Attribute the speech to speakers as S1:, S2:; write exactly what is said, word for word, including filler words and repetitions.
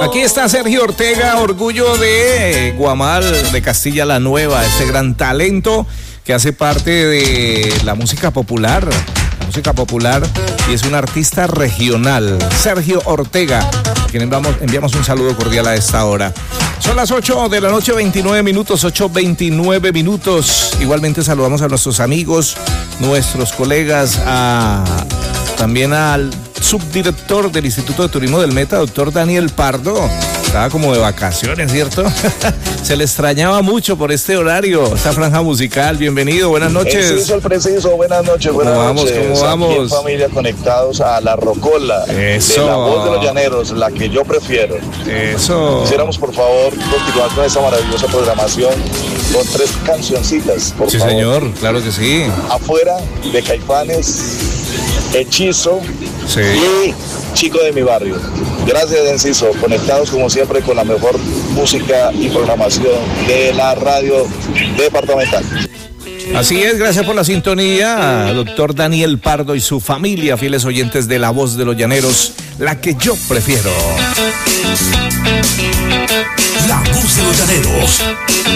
S1: Aquí está Sergio Ortega, orgullo de Guamal, de Castilla la Nueva, este gran talento que hace parte de la música popular, la música popular, y es un artista regional, Sergio Ortega, a quien enviamos, enviamos un saludo cordial a esta hora. Son las ocho de la noche, veintinueve minutos, ocho veintinueve minutos. Igualmente saludamos a nuestros amigos, nuestros colegas, a, también al subdirector del Instituto de Turismo del Meta, doctor Daniel Pardo. Estaba como de vacaciones, ¿cierto? Se le extrañaba mucho por este horario, esta franja musical. Bienvenido, buenas noches.
S2: Preciso, el preciso, buenas noches, buenas
S1: ¿Cómo vamos,
S2: noches.
S1: ¿Cómo vamos?
S2: Aquí en familia, conectados a La Rocola,
S1: Eso.
S2: de La Voz de los Llaneros, la que yo prefiero.
S1: Eso.
S2: Quisiéramos, por favor, continuar con esa maravillosa programación con tres cancioncitas, por
S1: sí,
S2: favor.
S1: Sí, señor, claro que sí.
S2: Afuera, de Caifanes, Hechizo,
S1: sí.
S2: Y Chico de mi Barrio. Gracias, Enciso. Conectados como siempre con la mejor música y programación de la radio departamental.
S1: Así es, gracias por la sintonía, doctor Daniel Pardo y su familia, fieles oyentes de La Voz de los Llaneros, la que yo prefiero.
S3: La Voz de los Llaneros.